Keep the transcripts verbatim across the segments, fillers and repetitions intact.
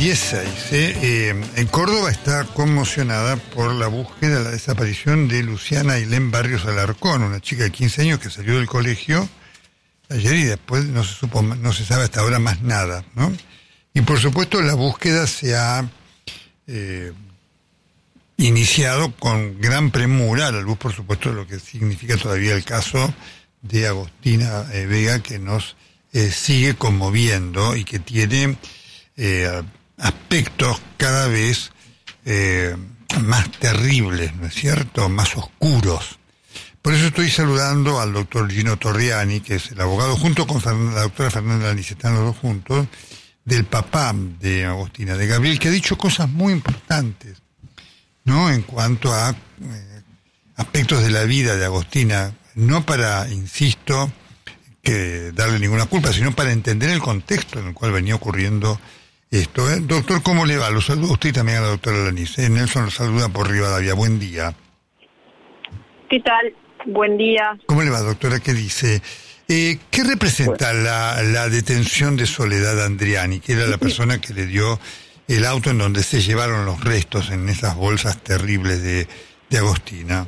diez seis. Eh, eh, en Córdoba está conmocionada por la búsqueda de la desaparición de Luciana Ailén Barrios Alarcón, una chica de quince años que salió del colegio ayer y después no se supo, no se sabe hasta ahora más nada, ¿no? Y por supuesto la búsqueda se ha eh, iniciado con gran premura, a la luz por supuesto de lo que significa todavía el caso de Agostina eh, Vega, que nos eh, sigue conmoviendo y que tiene eh, aspectos cada vez eh, más terribles, ¿no es cierto?, más oscuros. Por eso estoy saludando al doctor Gino Torriani, que es el abogado, junto con Fernanda, la doctora Fernanda Laniz, están los dos juntos, del papá de Agostina, de Gabriel, que ha dicho cosas muy importantes, ¿no?, en cuanto a eh, aspectos de la vida de Agostina, no para, insisto, que darle ninguna culpa, sino para entender el contexto en el cual venía ocurriendo esto. ¿eh? Doctor, ¿cómo le va? Lo saludo a usted y también a la doctora Laniz. ¿eh? Nelson lo saluda por Rivadavia. Buen día. ¿Qué tal? Buen día. ¿Cómo le va, doctora? ¿Qué dice? Eh, ¿Qué representa la, la detención de Soledad Andriani, que era la persona que le dio el auto en donde se llevaron los restos en esas bolsas terribles de, de Agostina?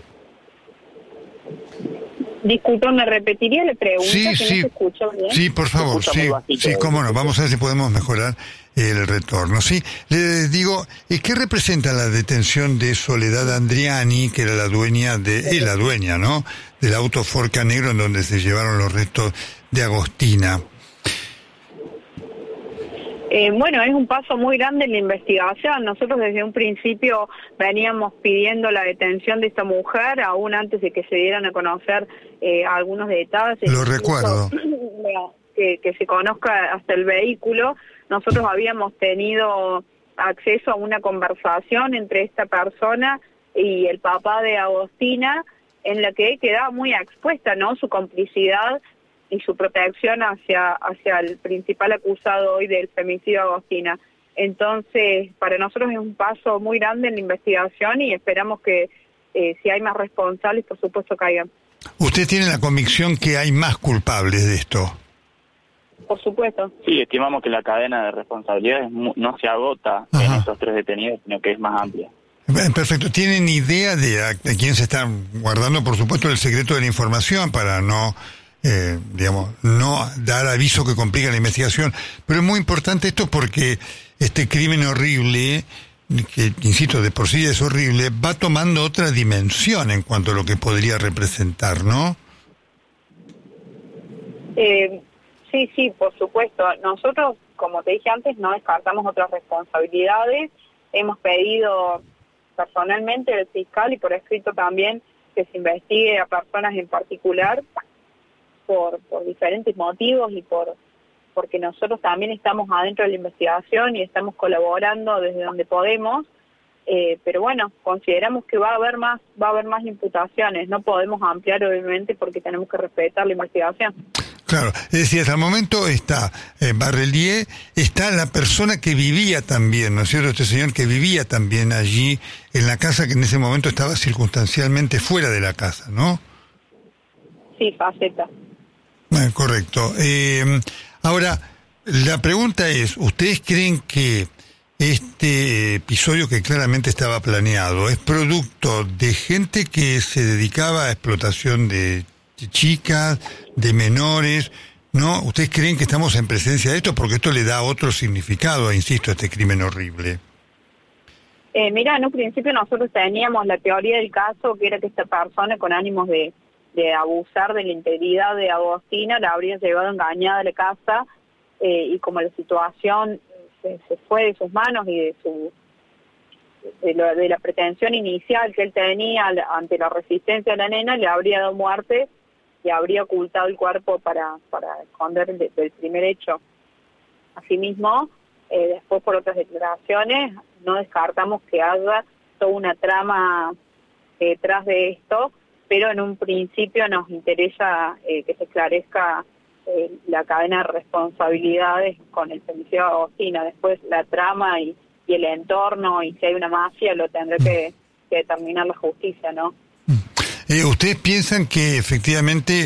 Disculpa, ¿me repetiría la pregunta? Sí, que sí. No se escucha bien. Sí, por favor, sí, sí, cómo no. Vamos a ver si podemos mejorar el retorno. Sí, le digo, ¿qué representa la detención de Soledad Andriani, que era la dueña de, eh, la dueña, ¿no?, del auto Forca Negro en donde se llevaron los restos de Agostina? Eh, bueno, es un paso muy grande en la investigación. Nosotros desde un principio veníamos pidiendo la detención de esta mujer, aún antes de que se dieran a conocer eh, algunos detalles. Lo recuerdo. Que, que se conozca hasta el vehículo. Nosotros habíamos tenido acceso a una conversación entre esta persona y el papá de Agostina, en la que quedaba muy expuesta, ¿no?, su complicidad y su protección hacia hacia el principal acusado hoy del femicidio de Agostina. Entonces, para nosotros es un paso muy grande en la investigación y esperamos que eh, si hay más responsables, por supuesto, caigan. ¿Usted tiene la convicción que hay más culpables de esto? Por supuesto. Sí, estimamos que la cadena de responsabilidades no se agota Ajá. en estos tres detenidos, sino que es más amplia. Perfecto. ¿Tienen idea de a, a quién se está guardando, por supuesto, el secreto de la información para no... Eh, digamos, no dar aviso que complica la investigación? Pero es muy importante esto porque este crimen horrible, que insisto, de por sí es horrible, va tomando otra dimensión en cuanto a lo que podría representar, ¿no? Eh, sí, sí, por supuesto. Nosotros, como te dije antes, no descartamos otras responsabilidades. Hemos pedido personalmente al fiscal y por escrito también que se investigue a personas en particular por por diferentes motivos y por porque nosotros también estamos adentro de la investigación y estamos colaborando desde donde podemos, eh, pero bueno, consideramos que va a haber más va a haber más imputaciones. No podemos ampliar obviamente porque tenemos que respetar la investigación. Claro, es decir, hasta el momento está eh, Barrelier, está la persona que vivía también, ¿no es cierto?, este señor que vivía también allí en la casa, que en ese momento estaba circunstancialmente fuera de la casa, ¿no? Sí, Faceta. Bueno, correcto. Eh, ahora, la pregunta es, ¿ustedes creen que este episodio, que claramente estaba planeado, es producto de gente que se dedicaba a explotación de chicas, de menores, ¿no? ¿Ustedes creen que estamos en presencia de esto? Porque esto le da otro significado, insisto, a este crimen horrible. Eh, mira, en un principio nosotros teníamos la teoría del caso, que era que esta persona con ánimos de de abusar de la integridad de Agostina la habría llevado engañada a la casa, eh, y como la situación se, se fue de sus manos y de su de, lo, de la pretensión inicial que él tenía ante la resistencia de la nena, le habría dado muerte y habría ocultado el cuerpo para para esconder el, del primer hecho. Asimismo, eh, después por otras declaraciones, no descartamos que haya toda una trama eh, detrás de esto, pero en un principio nos interesa eh, que se esclarezca eh, la cadena de responsabilidades con el femicidio de Agostina. Después la trama y, y el entorno, y si hay una mafia, lo tendrá que, que determinar la justicia, ¿no? Eh, ¿Ustedes piensan que efectivamente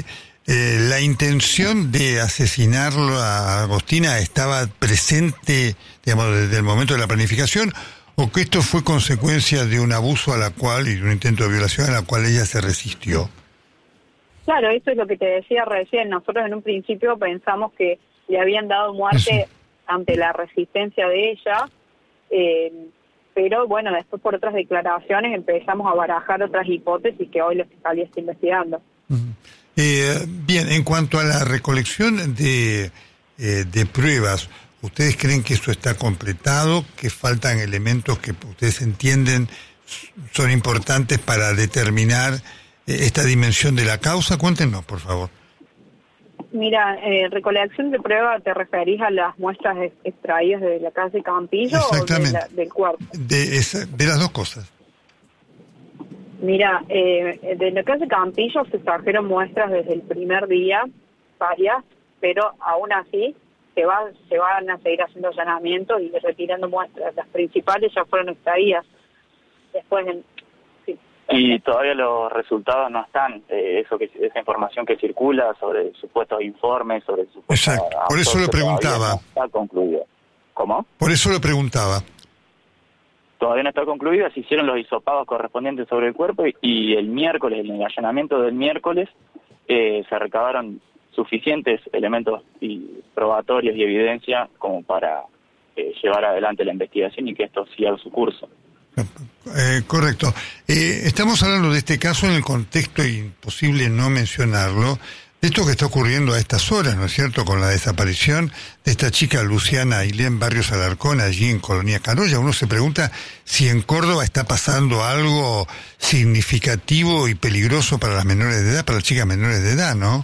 Eh, ¿La intención de asesinarlo a Agostina estaba presente, digamos, desde el momento de la planificación, o que esto fue consecuencia de un abuso a la cual, y de un intento de violación a la cual ella se resistió? Claro, eso es lo que te decía recién. Nosotros en un principio pensamos que le habían dado muerte eso. ante la resistencia de ella, eh, pero bueno, después por otras declaraciones empezamos a barajar otras hipótesis que hoy la Fiscalía está investigando. Uh-huh. Eh, bien, en cuanto a la recolección de, eh, de pruebas, ¿ustedes creen que esto está completado, que faltan elementos que ustedes entienden son importantes para determinar eh, esta dimensión de la causa? Cuéntenos, por favor. Mira, eh, recolección de pruebas, ¿te referís a las muestras extraídas de la casa de Campillo o de la, del cuerpo? De, esa, de las dos cosas. Mira, eh, de la casa de Campillo se trajeron muestras desde el primer día, varias, pero aún así se, va, se van a seguir haciendo allanamientos y retirando muestras. Las principales ya fueron extraídas. Después, en, sí. Y todavía los resultados no están, eh, eso que esa información que circula sobre supuestos informes, sobre supuestos... Exacto, por eso lo preguntaba. No está concluido. ¿Cómo? Por eso lo preguntaba. Todavía no está concluida, se hicieron los hisopados correspondientes sobre el cuerpo y, y el miércoles, en el allanamiento del miércoles, eh, se recabaron suficientes elementos y probatorios y evidencia como para eh, llevar adelante la investigación y que esto siga su curso. Eh, correcto. Eh, estamos hablando de este caso en el contexto, imposible no mencionarlo, de esto que está ocurriendo a estas horas, ¿no es cierto?, con la desaparición de esta chica Luciana Ailén Barrios Alarcón allí en Colonia Carolla. Uno se pregunta si en Córdoba está pasando algo significativo y peligroso para las menores de edad, para las chicas menores de edad, ¿no?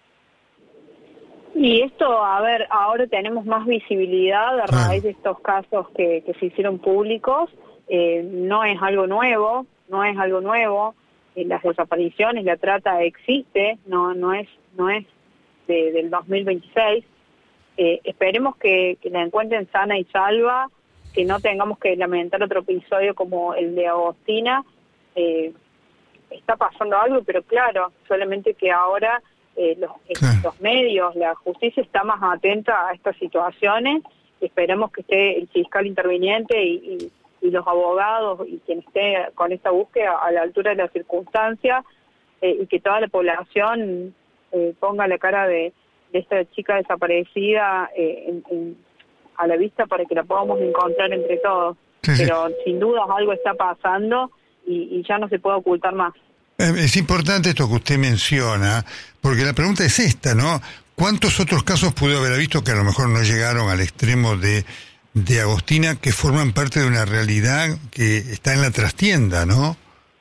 Y esto, a ver, ahora tenemos más visibilidad a raíz ah. de estos casos que, que se hicieron públicos. Eh, no es algo nuevo, no es algo nuevo. Las desapariciones, la trata existe, no no es no es de, del dos mil veintiséis. Eh, esperemos que, que la encuentren sana y salva, que no tengamos que lamentar otro episodio como el de Agostina. Eh, está pasando algo, pero claro, solamente que ahora eh, los, claro. los medios, la justicia está más atenta a estas situaciones. Esperemos que esté el fiscal interviniente y, y y los abogados y quien esté con esta búsqueda a la altura de las circunstancias eh, y que toda la población eh, ponga la cara de, de esta chica desaparecida eh, en, en, a la vista para que la podamos encontrar entre todos. Sí, pero sí. Sin duda algo está pasando y, y ya no se puede ocultar más. Es importante esto que usted menciona, porque la pregunta es esta, ¿no? ¿Cuántos otros casos pudo haber visto que a lo mejor no llegaron al extremo de de Agostina, que forman parte de una realidad que está en la trastienda, ¿no?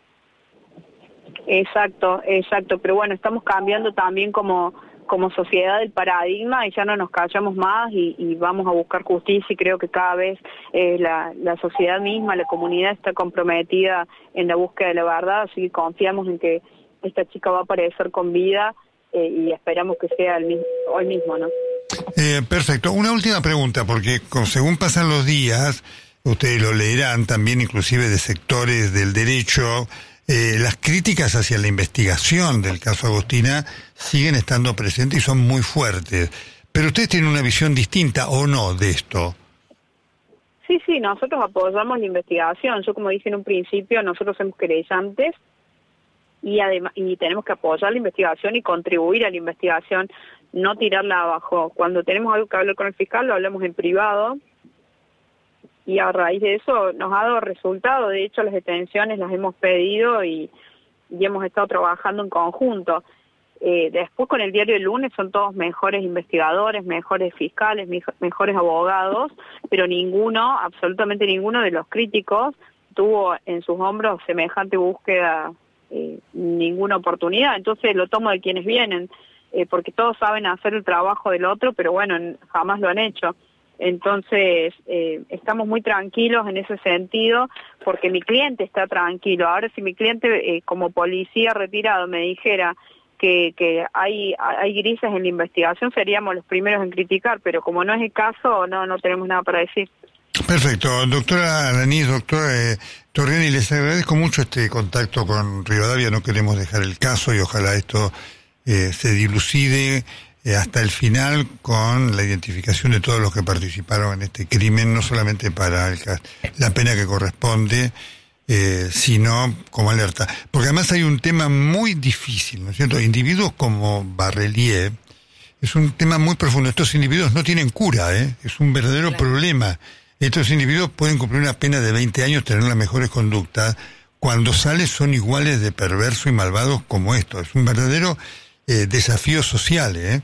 Exacto, exacto, pero bueno, estamos cambiando también como como sociedad el paradigma y ya no nos callamos más y, y vamos a buscar justicia y creo que cada vez eh, la, la sociedad misma, la comunidad está comprometida en la búsqueda de la verdad, así que confiamos en que esta chica va a aparecer con vida eh, y esperamos que sea el mismo, hoy mismo, ¿no? Eh, perfecto. Una última pregunta, porque con, según pasan los días, ustedes lo leerán también inclusive de sectores del derecho, eh, las críticas hacia la investigación del caso Agostina siguen estando presentes y son muy fuertes. Pero ustedes tienen una visión distinta, ¿o no, de esto? Sí, sí, nosotros apoyamos la investigación. Yo, como dije en un principio, nosotros somos querellantes y además y tenemos que apoyar la investigación y contribuir a la investigación, no tirarla abajo. Cuando tenemos algo que hablar con el fiscal, lo hablamos en privado y a raíz de eso nos ha dado resultado. De hecho, las detenciones las hemos pedido y, y hemos estado trabajando en conjunto. Eh, después con el diario El Lunes son todos mejores investigadores, mejores fiscales, mejores abogados, pero ninguno, absolutamente ninguno de los críticos tuvo en sus hombros semejante búsqueda, eh, ninguna oportunidad. Entonces lo tomo de quienes vienen. Eh, porque todos saben hacer el trabajo del otro, pero bueno, jamás lo han hecho. Entonces, eh, estamos muy tranquilos en ese sentido, porque mi cliente está tranquilo. Ahora, si mi cliente, eh, como policía retirado, me dijera que, que hay, hay grises en la investigación, seríamos los primeros en criticar, pero como no es el caso, no, no tenemos nada para decir. Perfecto. Doctora Alanís, doctora eh, Torriani, les agradezco mucho este contacto con Rivadavia. No queremos dejar el caso y ojalá esto eh, se dilucide eh, hasta el final con la identificación de todos los que participaron en este crimen, no solamente para el, la pena que corresponde, eh, sino como alerta. Porque además hay un tema muy difícil, ¿no es cierto? Individuos como Barrelier, es un tema muy profundo. Estos individuos no tienen cura, ¿eh? Es un verdadero claro. problema. Estos individuos pueden cumplir una pena de veinte años, tener las mejores conductas. Cuando salen son iguales de perversos y malvados como esto. Es un verdadero eh, desafío social, ¿eh?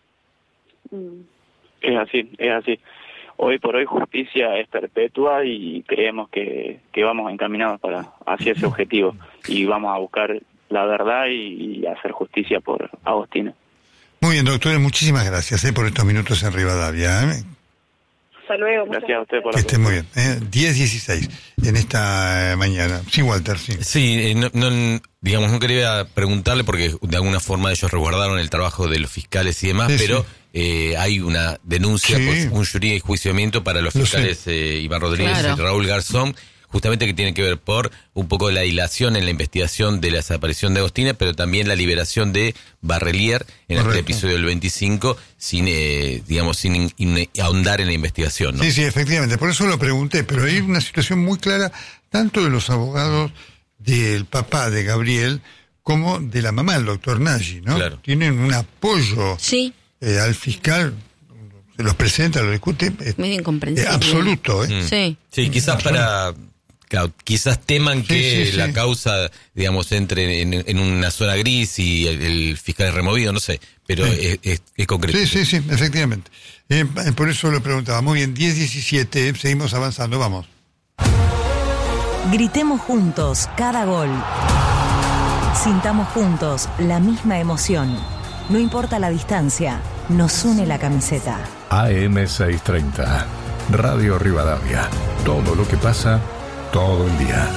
Es así, es así. Hoy por hoy justicia es perpetua y creemos que, que vamos encaminados para hacia ese objetivo. Y vamos a buscar la verdad y, y hacer justicia por Agostina. Muy bien, doctores, muchísimas gracias eh, por estos minutos en Rivadavia. ¿eh? Hasta luego. Gracias a usted por que la esté muy bien. ¿eh? diez dieciséis en esta eh, mañana. Sí, Walter, sí. Sí, eh, no, no, digamos, no quería preguntarle porque de alguna forma ellos resguardaron el trabajo de los fiscales y demás, sí, pero sí. Eh, hay una denuncia sí. por un jury de enjuiciamiento para los fiscales eh, Iván Rodríguez claro. y Raúl Garzón, justamente que tiene que ver por un poco la dilación en la investigación de la desaparición de Agostina, pero también la liberación de Barrelier en Correcto. el episodio del veinticinco, sin, eh, digamos, sin in, in, ahondar en la investigación, ¿no? Sí, sí, efectivamente, por eso lo pregunté, pero hay una situación muy clara, tanto de los abogados del papá de Gabriel, como de la mamá, el doctor Nagy, ¿no? Claro. Tienen un apoyo sí. eh, al fiscal, se los presenta, lo discute, eh, muy incomprensible. Eh, absoluto, ¿eh? Mm. Sí. Sí, quizás para... Claro, quizás teman que sí, sí, la sí. causa, digamos, entre en, en una zona gris y el, el fiscal es removido, no sé, pero sí. es, es, es concreto. Sí, sí, sí, efectivamente. Eh, por eso lo preguntaba. Muy bien, diez diecisiete, seguimos avanzando, vamos. Gritemos juntos cada gol. Sintamos juntos la misma emoción. No importa la distancia, nos une la camiseta. A M seiscientos treinta, Radio Rivadavia. Todo lo que pasa... todo el día.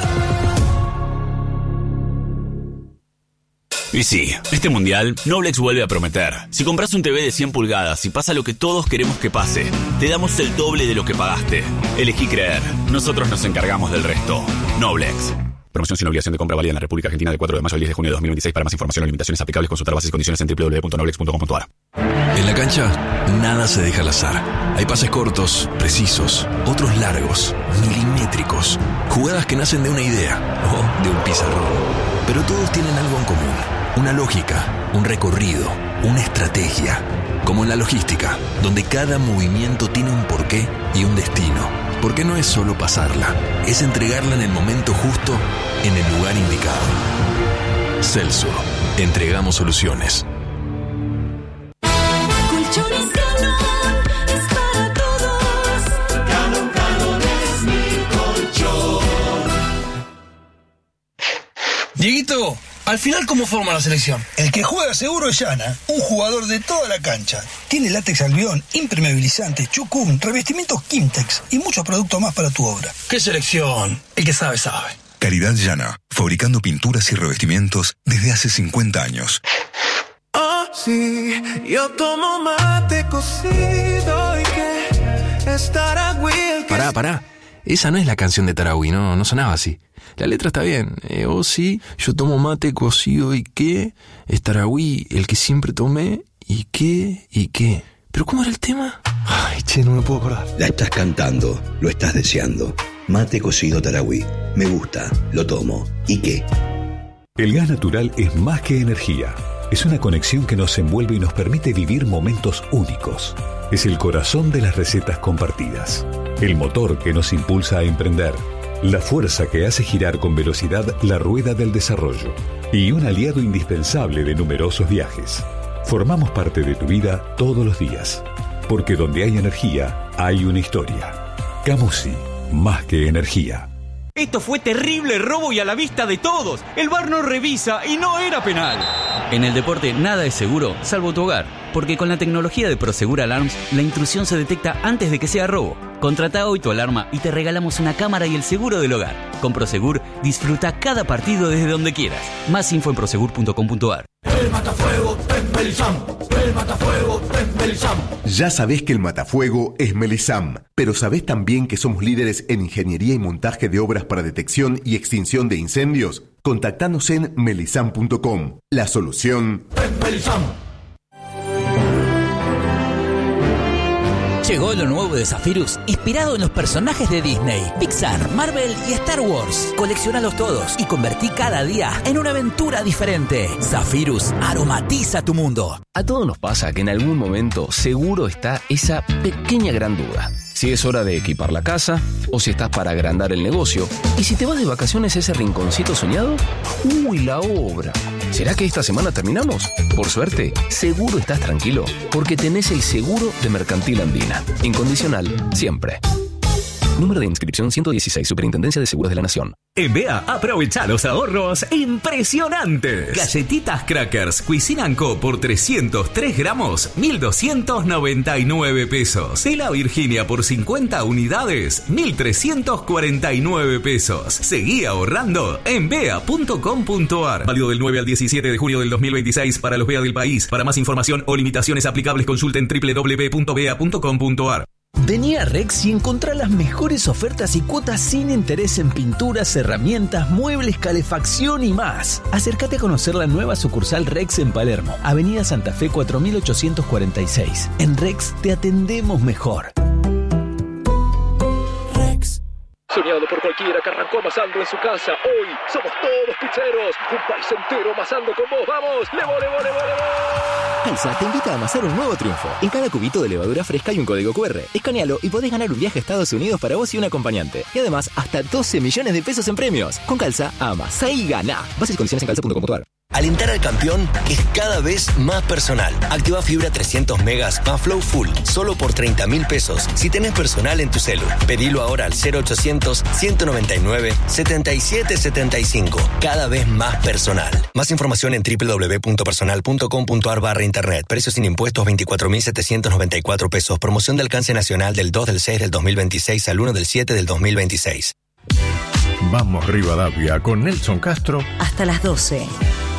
Y sí, este mundial, Noblex vuelve a prometer. Si compras un T V de cien pulgadas y pasa lo que todos queremos que pase, te damos el doble de lo que pagaste. Elegí creer. Nosotros nos encargamos del resto. Noblex. Promoción sin obligación de compra válida en la República Argentina de cuatro de mayo al diez de junio de dos mil veintiséis. Para más información o limitaciones aplicables, consultar bases y condiciones en doble u doble u doble u punto noblex punto com punto a r. En la cancha, nada se deja al azar. Hay pases cortos, precisos, otros largos, milimétricos. Jugadas que nacen de una idea o de un pizarrón. Pero todos tienen algo en común. Una lógica, un recorrido, una estrategia. Como en la logística, donde cada movimiento tiene un porqué y un destino. Porque no es solo pasarla, es entregarla en el momento justo, en el lugar indicado. Celso, entregamos soluciones. Colchones Calón, es para todos. Calón, Calón es mi colchón. Dieguito, al final, ¿cómo forma la selección? El que juega seguro es Yana, un jugador de toda la cancha. Tiene látex albión, impermeabilizante, chucum, revestimientos Kimtex y muchos productos más para tu obra. ¿Qué selección? El que sabe, sabe. Calidad Yana, fabricando pinturas y revestimientos desde hace cincuenta años. Oh, sí, yo tomo mate cocido y que es Taragüí el que... Pará, pará. Esa no es la canción de Taragüí, no, no sonaba así. La letra está bien. Eh, oh, sí, yo tomo mate cocido y qué. Es Taragüí el que siempre tomé y qué, y qué. ¿Pero cómo era el tema? Ay, che, no me puedo acordar. La estás cantando, lo estás deseando. Mate cocido Taragüí. Me gusta, lo tomo. ¿Y qué? El gas natural es más que energía. Es una conexión que nos envuelve y nos permite vivir momentos únicos. Es el corazón de las recetas compartidas. El motor que nos impulsa a emprender. La fuerza que hace girar con velocidad la rueda del desarrollo. Y un aliado indispensable de numerosos viajes. Formamos parte de tu vida todos los días. Porque donde hay energía, hay una historia. Camusi, más que energía. Esto fue terrible robo y a la vista de todos. El V A R no revisa y no era penal. En el deporte nada es seguro, salvo tu hogar. Porque con la tecnología de Prosegur Alarms, la intrusión se detecta antes de que sea robo. Contrata hoy tu alarma y te regalamos una cámara y el seguro del hogar. Con Prosegur, disfruta cada partido desde donde quieras. Más info en prosegur punto com punto a r. El matafuego es Melisam. El matafuego es Melisam. Ya sabés que el matafuego es Melisam, pero ¿sabés también que somos líderes en ingeniería y montaje de obras para detección y extinción de incendios? Contactanos en melisam punto com. La solución es Melisam. Llegó lo nuevo de Zephyrus, inspirado en los personajes de Disney, Pixar, Marvel y Star Wars. Colecciónalos todos y convertí cada día en una aventura diferente. Zephyrus aromatiza tu mundo. A todos nos pasa que en algún momento seguro está esa pequeña gran duda. Si es hora de equipar la casa, o si estás para agrandar el negocio, y si te vas de vacaciones a ese rinconcito soñado, ¡uy, la obra! ¿Será que esta semana terminamos? Por suerte, seguro estás tranquilo, porque tenés el seguro de Mercantil Andina. Incondicional, siempre. Número de inscripción ciento dieciséis, Superintendencia de Seguros de la Nación. En B A, aprovecha los ahorros impresionantes. Galletitas Crackers Cuisine Co por trescientos tres gramos, mil doscientos noventa y nueve pesos. Tela Virginia por cincuenta unidades, mil trescientos cuarenta y nueve pesos. Seguí ahorrando en bea punto com punto ar. Válido del nueve al diecisiete de junio del dos mil veintiséis para los B A del país. Para más información o limitaciones aplicables, consulten doble u doble u doble u punto bea punto com punto ar. Vení a Rex y encontrá las mejores ofertas y cuotas sin interés en pinturas, herramientas, muebles, calefacción y más. Acércate a conocer la nueva sucursal Rex en Palermo, Avenida Santa Fe cuatro mil ochocientos cuarenta y seis. En Rex te atendemos mejor. Rex. Soñado por cualquiera que arrancó amasando en su casa. Hoy somos todos pizzeros. Un país entero amasando con vos. ¡Vamos! ¡Levo, levo, levo, levo! Calza te invita a amasar un nuevo triunfo. En cada cubito de levadura fresca hay un código cu erre. Escanealo y podés ganar un viaje a Estados Unidos para vos y un acompañante. Y además, hasta doce millones de pesos en premios. Con Calza, amasá y ganá. Bases y condiciones en calza punto com punto ar. Alentar al campeón es cada vez más personal. Activa fibra trescientos megas más Flow Full, solo por treinta mil pesos. Si tenés personal en tu celu, pedilo ahora al cero ochocientos, ciento noventa y nueve, setenta y siete setenta y cinco. Cada vez más personal. Más información en doble u doble u doble u punto personal punto com punto ar barra internet. Precios sin impuestos veinticuatro mil setecientos noventa y cuatro pesos. Promoción de alcance nacional del dos del seis del dos mil veintiséis al uno del siete del dos mil veintiséis. Vamos Rivadavia con Nelson Castro. Hasta las doce.